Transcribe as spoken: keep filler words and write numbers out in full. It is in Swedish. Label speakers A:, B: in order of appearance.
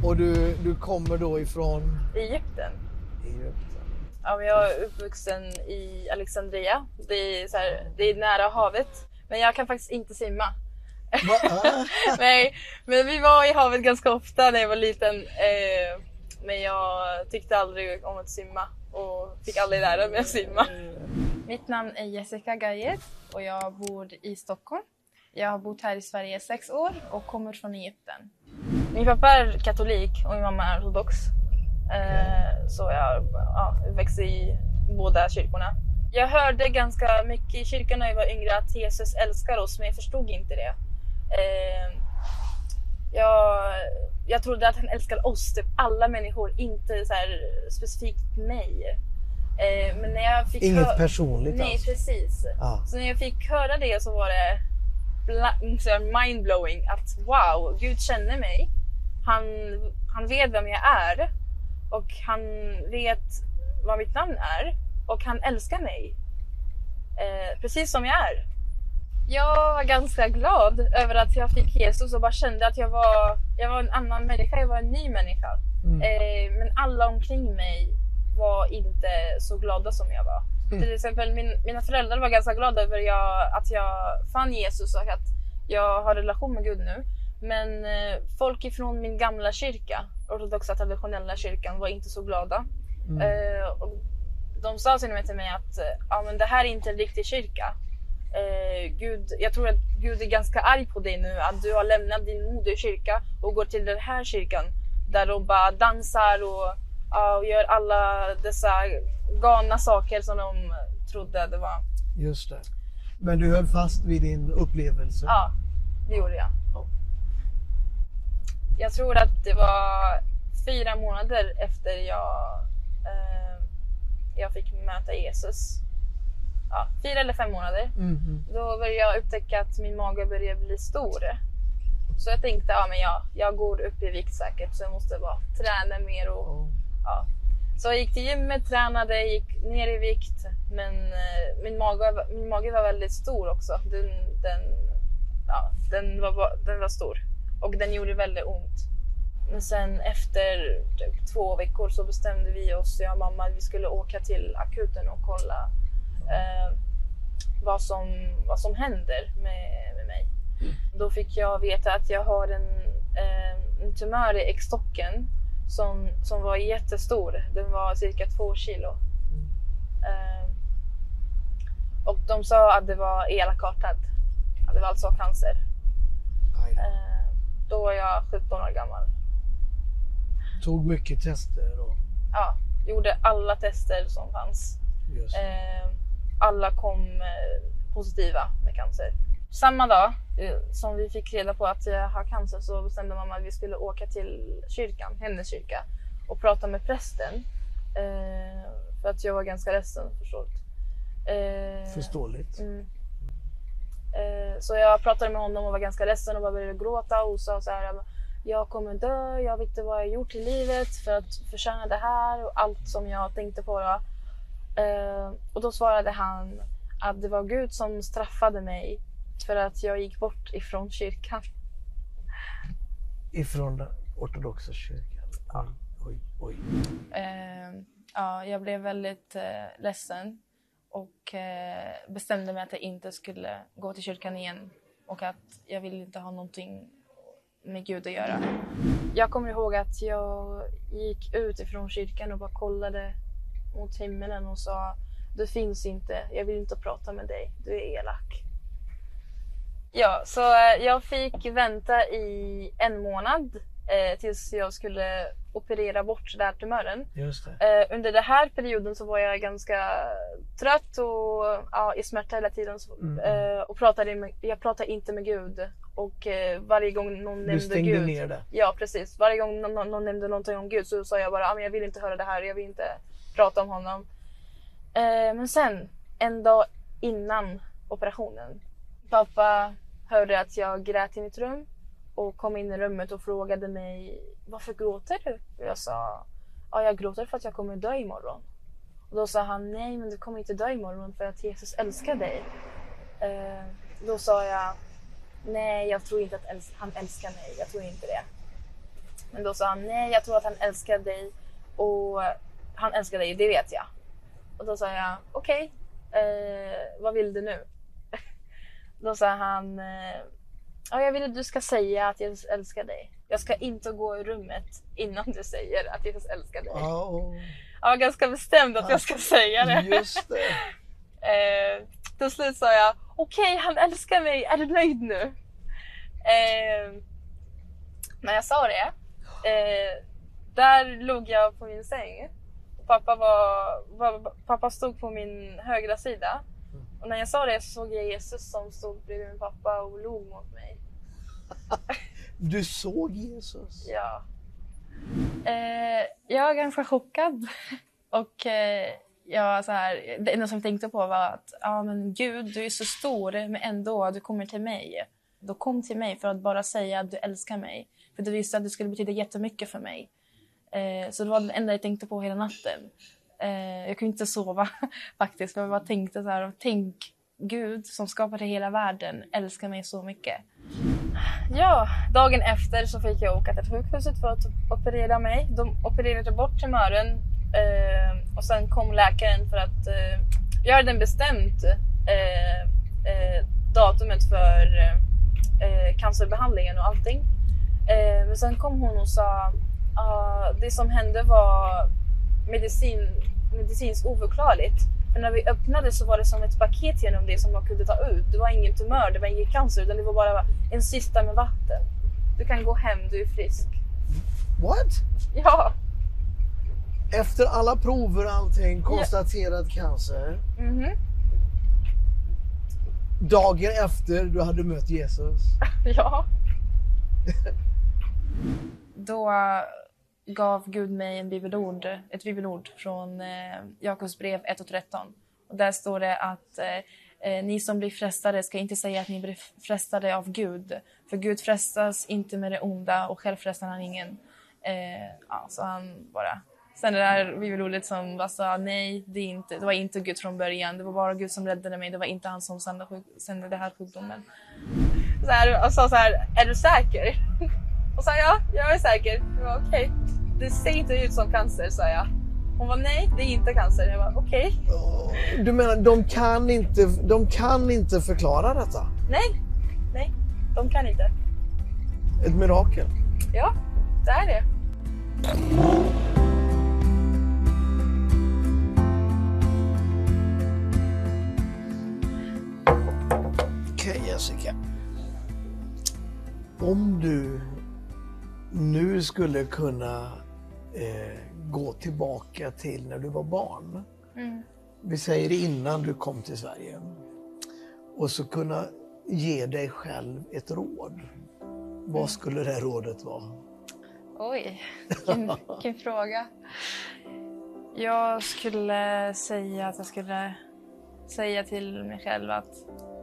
A: Och du, du kommer då ifrån?
B: Egypten.
A: Egypten.
B: Ja, men jag är uppvuxen i Alexandria. Det är, så här, det är nära havet. Men jag kan faktiskt inte simma. Nej, men vi var i havet ganska ofta när jag var liten. Eh, men jag tyckte aldrig om att simma och fick aldrig lära mig att simma. Mitt namn är Jessica Gajet och jag bor i Stockholm. Jag har bott här i Sverige i sex år och kommer från Egypten. Min pappa är katolik och min mamma är ortodox. Eh, så jag ja, växte i båda kyrkorna. Jag hörde ganska mycket i kyrkan när jag var yngre att Jesus älskar oss, men jag förstod inte det. Eh, jag, jag trodde att han älskar oss, typ alla människor, inte så här specifikt mig. Eh, men när jag fick
A: Inget
B: hö-
A: personligt
B: Nej,
A: alltså.
B: precis.
A: Ah.
B: Så när jag fick höra det så var det mindblowing att wow, Gud känner mig. Han, han vet vem jag är och han vet vad mitt namn är och han älskar mig eh, precis som jag är. Jag var ganska glad över att jag fick Jesus och bara kände att jag var, jag var en annan människa, jag var en ny människa. Mm. Eh, men alla omkring mig var inte så glada som jag var. Mm. Till exempel min, mina föräldrar var ganska glada över jag, att jag fann Jesus och att jag har relation med Gud nu. Men eh, folk ifrån min gamla kyrka, ortodoxa traditionella kyrkan, var inte så glada. Mm. Eh, och de sa till mig att ja, men det här är inte en riktig kyrka. Eh, Gud, jag tror att Gud är ganska arg på dig nu, att du har lämnat din moderkyrka och går till den här kyrkan där de bara dansar och, ja, och gör alla dessa galna saker som de trodde det var.
A: Just det. Men du höll fast vid din upplevelse?
B: Ja, det gjorde jag. Ja. Jag tror att det var fyra månader efter jag, eh, jag fick möta Jesus. Ja, fyra eller fem månader. Mm-hmm. Då började jag upptäcka att min mage började bli stor. Så jag tänkte, ja men jag, jag går upp i vikt säkert, så jag måste bara träna mer. Och, oh. ja. Så jag gick till gymmet, tränade, gick ner i vikt. Men eh, min, mage, min mage var väldigt stor också. Den, den, ja, den, var, den var stor. Och den gjorde väldigt ont. Men sen efter typ, två veckor så bestämde vi oss, jag och mamma, att vi skulle åka till akuten och kolla eh, vad, som, vad som händer med, med mig. Mm. Då fick jag veta att jag har en, eh, en tumör i äggstocken som, som var jättestor. Den var cirka två kilo. Mm. Eh, och de sa att det var elakartad. Att det var alltså cancer. Eh, då var jag sjutton år gammal.
A: Tog mycket tester då?
B: Ja, gjorde alla tester som fanns. Eh, alla kom eh, positiva med cancer. Samma dag eh, som vi fick reda på att jag har cancer så bestämde mamma att vi skulle åka till kyrkan, hennes kyrka, och prata med prästen. Eh, för att jag var ganska ledsen förstås. Eh,
A: Förståeligt. Mm.
B: Eh, så jag pratade med honom och var ganska ledsen och bara började gråta och sa så här: jag kommer dö, jag vet inte vad jag gjort i livet för att förtjäna det här och allt som jag tänkte på då. Eh, och då svarade han att det var Gud som straffade mig för att jag gick bort ifrån kyrkan.
A: Ifrån den ortodoxa kyrkan? Ja. Oj, oj.
B: Eh, ja, jag blev väldigt eh, ledsen och eh, bestämde mig att jag inte skulle gå till kyrkan igen och att jag ville inte ha någonting med Gud att göra. Jag kommer ihåg att jag gick ut ifrån kyrkan och bara kollade mot himmelen och sa: du finns inte, jag vill inte prata med dig, du är elak. Ja, så jag fick vänta i en månad eh, tills jag skulle operera bort den här tumören.
A: Just det.
B: Eh, under den här perioden så var jag ganska trött och ja, i smärta hela tiden. Så, mm. eh, och pratade med, jag pratade inte med Gud. Och eh, varje gång någon
A: du
B: nämnde
A: stängde
B: Gud.
A: Ner det.
B: Ja, precis. Varje gång någon, någon nämnde någonting om Gud så sa jag bara: ah, men jag vill inte höra det här, jag vill inte prata om honom. Eh, men sen, en dag innan operationen, pappa hörde att jag grät i mitt rum och kom in i rummet och frågade mig: varför gråter du? Och jag sa: ja, jag gråter för att jag kommer dö imorgon. Och då sa han: nej, men du kommer inte dö imorgon för att Jesus älskar dig. Eh, då sa jag: nej, jag tror inte att äls- han älskar mig. Jag tror inte det. Men då sa han, nej jag tror att han älskar dig. Och han älskar dig, det vet jag. Och då sa jag, okej, okay, eh, vad vill du nu? Då sa han, eh, ja, jag vill att du ska säga att jag älskar dig. Jag ska inte gå i rummet innan du säger att jag älskar dig.
A: Oh.
B: Jag var ganska bestämd att jag ska säga det.
A: Just det.
B: eh, till slut sa jag, okej, okay, han älskar mig, är du nöjd nu? Eh, när jag sa det, eh, där låg jag på min säng. Pappa, var, var, pappa stod på min högra sida. Och när jag sa det så såg jag Jesus som stod bredvid min pappa och log mot mig.
A: Du såg Jesus?
B: Ja. Eh, jag var ganska chockad. Och eh, jag, så här, det enda som jag tänkte på var att ja, men Gud, du är så stor, men ändå, du kommer till mig. Du kom till mig för att bara säga att du älskar mig. För du visste att det skulle betyda jättemycket för mig. Eh, så det var det enda jag tänkte på hela natten. Eh, jag kunde inte sova faktiskt. För jag bara tänkte så här, tänk Gud som skapade hela världen älskar mig så mycket. Ja, dagen efter så fick jag åka till sjukhuset för att operera mig. De opererade bort tumören eh, och sen kom läkaren för att eh, jag hade bestämt eh, eh, datumet för eh, cancerbehandlingen och allting. Eh, men sen kom hon och sa uh, det som hände var medicin, medicinskt oförklarligt. Men när vi öppnade så var det som ett paket genom det som man kunde ta ut. Det var ingen tumör, det var ingen cancer, utan det var bara en cysta med vatten. Du kan gå hem, du är frisk.
A: What?
B: Ja.
A: Efter alla prover och allting, konstaterat ja. cancer.
B: Mhm.
A: Dagen efter du hade mött Jesus.
B: Ja. Då gav Gud mig en bibelord, ett bibelord från eh, Jakobs brev ett och tretton. Och där står det att eh, ni som blir frestade ska inte säga att ni blir frestade av Gud. För Gud frestas inte med det onda och själv frestar han ingen. Eh, ja, så han bara... Sen det där bibelordet som bara sa nej, det, är inte, det var inte Gud från början. Det var bara Gud som räddade mig. Det var inte han som sände, sjuk, sände det här sjukdomen. Så här, och sa så här, är du säker? Och sa ja, jag är säker. Jag var okej. Okay. Det ser inte ut som cancer, sa jag. Hon var nej, det är inte cancer. Jag var okej. Okay.
A: Du menar, de kan, inte, de kan inte förklara detta?
B: Nej, nej, de kan inte.
A: Ett mirakel?
B: Ja, det är det.
A: Okej, okay, Jessica. Om du nu skulle kunna eh, gå tillbaka till när du var barn. Mm. Vi säger innan du kom till Sverige. Och så kunna ge dig själv ett råd. Vad mm. skulle det rådet vara?
B: Oj, vilken, vilken fråga. Jag skulle säga att jag skulle säga till mig själv att